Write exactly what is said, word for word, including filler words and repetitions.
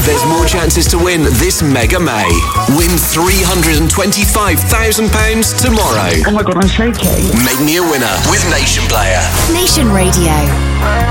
there's more chances to win this Mega May. Win three hundred twenty-five thousand pounds tomorrow. Oh my God, I'm shaking. Make me a winner with Nation Player. Nation Radio.